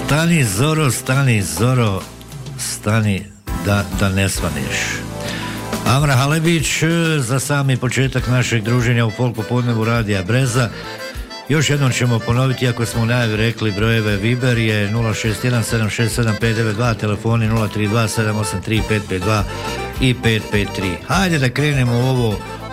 Stani Zoro, stani da ne svaneš. Amra Halebić za sami početak našeg druženja u folk popodnevu Radija Breza. Još jednom ćemo ponoviti, ako smo u najavi rekli, brojeve. Viber je 061-767-592, telefoni 032-783-552 i 553. Hajde da krenemo u ovo